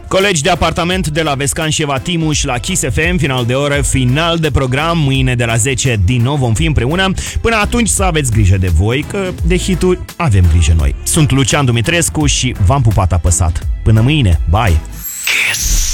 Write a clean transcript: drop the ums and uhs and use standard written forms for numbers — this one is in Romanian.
Colegi de apartament de la Vescan și Eva Timuș la Kiss FM, final de oră, final de program. Mâine de la 10 din nou vom fi împreună. Până atunci să aveți grijă de voi, că de hituri avem grijă noi. Sunt Lucian Dumitrescu și v-am pupat apăsat. Până mâine, bye! Kiss.